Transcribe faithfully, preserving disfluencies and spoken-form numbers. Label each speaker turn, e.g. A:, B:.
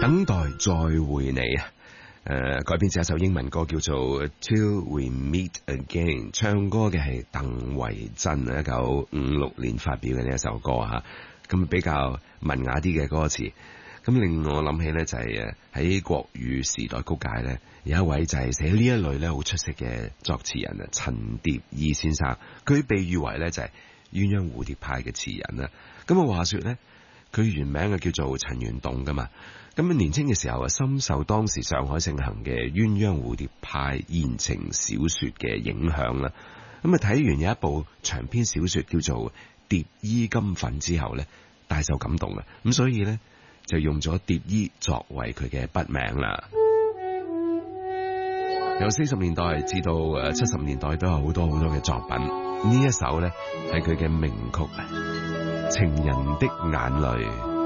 A: 等待再會你啊！誒，改編自一首英文歌叫做《Till We Meet Again》，唱歌嘅係鄧惠珍啊，一九五六年發表嘅呢一首歌吓，咁比較文雅啲嘅歌詞，咁令我諗起呢，就係誒喺國語時代曲界呢，有一位就係寫呢一類咧好出色嘅作詞人啊，陳蝶衣先生，佢被譽為呢，就係鴛鴦蝴蝶派嘅詞人啊。咁啊話說呢，佢原名啊叫做陳元棟噶嘛。咁年輕嘅時候啊，深受當時上海盛行嘅鴛鴦蝴蝶派言情小說嘅影響啦。咁啊睇完有一部長篇小說叫做《蝶衣金粉》之後呢，大受感動啊。咁所以呢，就用咗蝶衣作為佢嘅筆名啦。由四十年代至到誒七十年代都有好多好多嘅作品，呢一首呢，係佢嘅名曲《情人的眼淚》。